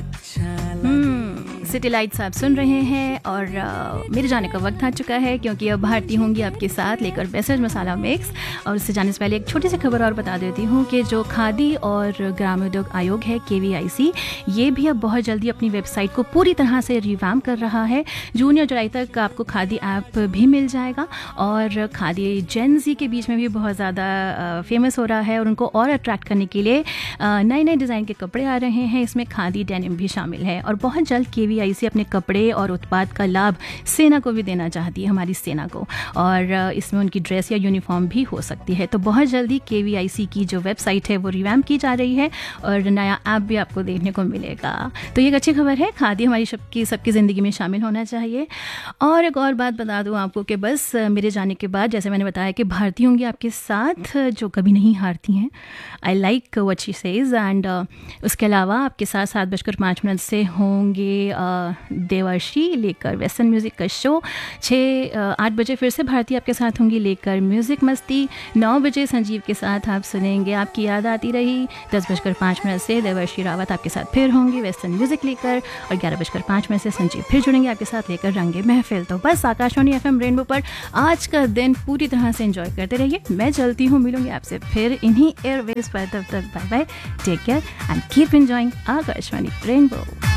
City lights आप सुन रहे हैं और मेरे जाने का वक्त आ चुका है, क्योंकि अब भारती होंगी आपके साथ लेकर बेस्ट मसाला मिक्स। और उससे जाने से पहले एक छोटी सी खबर और बता देती हूँ कि जो खादी और ग्रामोद्योग आयोग है KVIC, ये भी अब बहुत जल्दी अपनी वेबसाइट को पूरी तरह से रिवैम्प कर रहा है। जून या जुलाई तक आपको खादी ऐप भी मिल जाएगा और खादी जेन ज़ी के बीच में भी बहुत ज़्यादा फेमस हो रहा है और उनको और अट्रैक्ट करने के लिए नए नए डिज़ाइन के कपड़े आ रहे हैं। इसमें खादी डेनिम भी शामिल है और बहुत जल्द KVIC अपने कपड़े और उत्पाद का लाभ सेना को भी देना चाहती है, हमारी सेना को, और इसमें उनकी ड्रेस या यूनिफॉर्म भी हो सकती है। तो बहुत जल्दी KVIC की जो वेबसाइट है वो रिवैम्प की जा रही है और नया ऐप भी आपको देखने को मिलेगा। तो ये एक अच्छी खबर है, खादी हमारी सबकी ज़िंदगी में शामिल होना चाहिए। और एक और बात बता दूँ आपको कि बस मेरे जाने के बाद, जैसे मैंने बताया कि भारती होंगी आपके साथ जो कभी नहीं हारती हैं, I like what she says. And उसके अलावा आपके साथ 7:05 से होंगे देवर्षि लेकर वेस्टर्न म्यूज़िक का शो। 8 बजे फिर से भारती आपके साथ होंगी लेकर म्यूज़िक मस्ती। 9 बजे संजीव के साथ आप सुनेंगे आपकी याद आती रही। 10:05 से देवर्षि रावत आपके साथ फिर होंगी वेस्टर्न म्यूज़िक लेकर, और 11:05 से संजीव फिर जुड़ेंगे आपके साथ लेकर रंगे महफिल। तो बस आकाशवाणी FM रेनबो पर आज का दिन पूरी तरह से एंजॉय करते रहिए। मैं चलती हूँ, मिलूंगी आपसे फिर इन्हीं एयरवेज पर। तब तक bye bye, take care and keep enjoying Akashvani rainbow.